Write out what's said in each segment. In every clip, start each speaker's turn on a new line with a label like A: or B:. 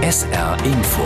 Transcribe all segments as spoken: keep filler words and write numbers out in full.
A: S R Info.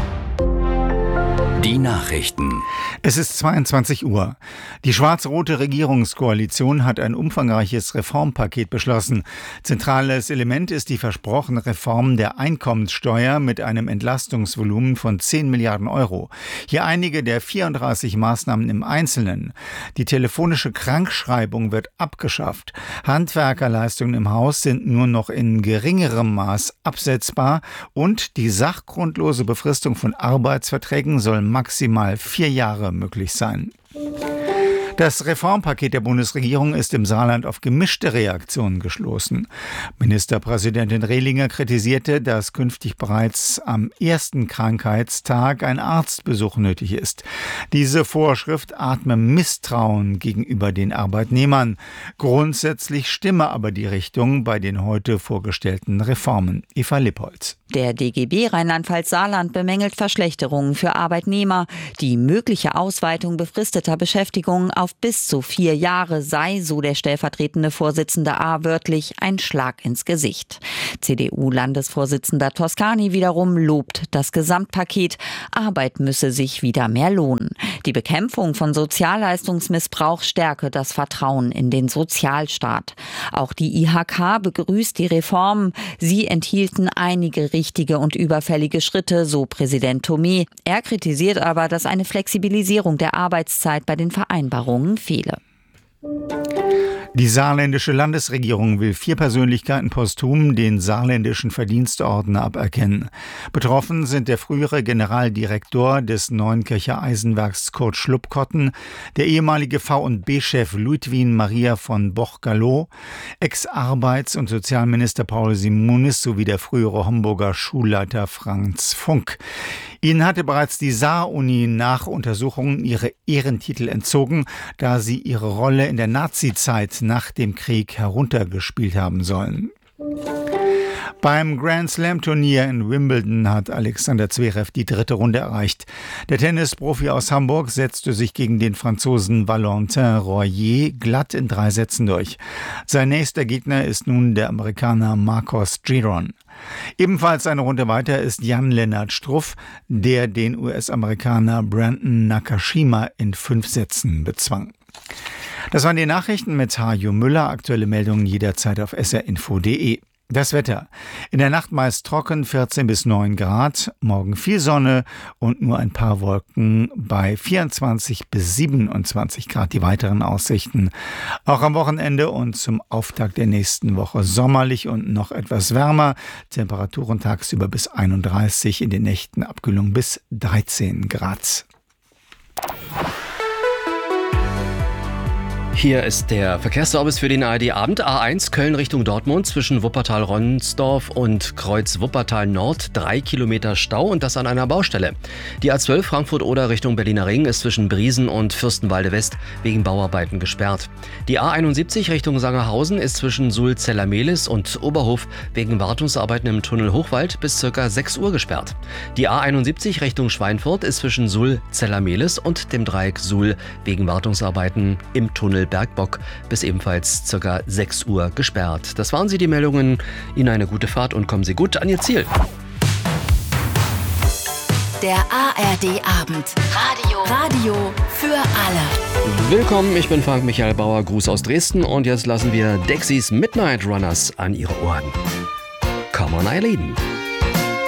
A: Die Nachrichten.
B: Es ist zweiundzwanzig Uhr. Die schwarz-rote Regierungskoalition hat ein umfangreiches Reformpaket beschlossen. Zentrales Element ist die versprochene Reform der Einkommenssteuer mit einem Entlastungsvolumen von zehn Milliarden Euro. Hier einige der vierunddreißig Maßnahmen im Einzelnen. Die telefonische Krankschreibung wird abgeschafft. Handwerkerleistungen im Haus sind nur noch in geringerem Maß absetzbar und die sachgrundlose Befristung von Arbeitsverträgen soll maximal vier Jahre möglich sein. Das Reformpaket der Bundesregierung ist im Saarland auf gemischte Reaktionen gestoßen. Ministerpräsidentin Rehlinger kritisierte, dass künftig bereits am ersten Krankheitstag ein Arztbesuch nötig ist. Diese Vorschrift atme Misstrauen gegenüber den Arbeitnehmern. Grundsätzlich stimme aber die Richtung bei den heute vorgestellten Reformen. Eva Lippholz.
C: Der D G B Rheinland-Pfalz-Saarland bemängelt Verschlechterungen für Arbeitnehmer. Die mögliche Ausweitung befristeter Beschäftigung auf bis zu vier Jahre sei, so der stellvertretende Vorsitzende A. wörtlich, ein Schlag ins Gesicht. C D U-Landesvorsitzender Toscani wiederum lobt das Gesamtpaket. Arbeit müsse sich wieder mehr lohnen. Die Bekämpfung von Sozialleistungsmissbrauch stärke das Vertrauen in den Sozialstaat. Auch die I H K begrüßt die Reformen. Sie enthielten einige richtige und überfällige Schritte, so Präsident Thomé. Er kritisiert aber, dass eine Flexibilisierung der Arbeitszeit bei den Vereinbarungen fehle.
B: Die saarländische Landesregierung will vier Persönlichkeiten posthum den saarländischen Verdienstorden aberkennen. Betroffen sind der frühere Generaldirektor des Neunkircher Eisenwerks Kurt Schlupkotten, der ehemalige V und B-Chef Ludwin Maria von Boch-Gallo, Ex-Arbeits- und Sozialminister Paul Simonis sowie der frühere Homburger Schulleiter Franz Funk. Ihnen hatte bereits die Saar-Uni nach Untersuchungen ihre Ehrentitel entzogen, da sie ihre Rolle in der Nazizeit nach dem Krieg heruntergespielt haben sollen. Beim Grand Slam Turnier in Wimbledon hat Alexander Zverev die dritte Runde erreicht. Der Tennisprofi aus Hamburg setzte sich gegen den Franzosen Valentin Royer glatt in drei Sätzen durch. Sein nächster Gegner ist nun der Amerikaner Marcos Giron. Ebenfalls eine Runde weiter ist Jan-Lennart Struff, der den U S-Amerikaner Brandon Nakashima in fünf Sätzen bezwang. Das waren die Nachrichten mit Hajo Müller. Aktuelle Meldungen jederzeit auf s r info punkt d e. Das Wetter. In der Nacht meist trocken, vierzehn bis neun Grad. Morgen viel Sonne und nur ein paar Wolken bei vierundzwanzig bis siebenundzwanzig Grad. Die weiteren Aussichten. Auch am Wochenende und zum Auftakt der nächsten Woche sommerlich und noch etwas wärmer. Temperaturen tagsüber bis einunddreißig, in den Nächten Abkühlung bis dreizehn Grad.
D: Hier ist der Verkehrsservice für den A R D-Abend. A eins Köln Richtung Dortmund zwischen Wuppertal-Ronsdorf und Kreuz Wuppertal Nord. Drei Kilometer Stau und das an einer Baustelle. Die A zwölf Frankfurt-Oder Richtung Berliner Ring ist zwischen Briesen und Fürstenwalde West wegen Bauarbeiten gesperrt. Die A einundsiebzig Richtung Sangerhausen ist zwischen Suhl-Zellermehlis und Oberhof wegen Wartungsarbeiten im Tunnel Hochwald bis ca. sechs Uhr gesperrt. Die A einundsiebzig Richtung Schweinfurt ist zwischen Suhl-Zellermehlis und dem Dreieck Suhl wegen Wartungsarbeiten im Tunnel Bergbock bis ebenfalls ca. sechs Uhr gesperrt. Das waren sie, die Meldungen. Ihnen eine gute Fahrt und kommen Sie gut an Ihr Ziel.
E: Der A R D-Abend. Radio. Radio für alle.
D: Willkommen, ich bin Frank Michael Bauer, Gruß aus Dresden und jetzt lassen wir Dexys Midnight Runners an Ihre Ohren. Come on, Eileen.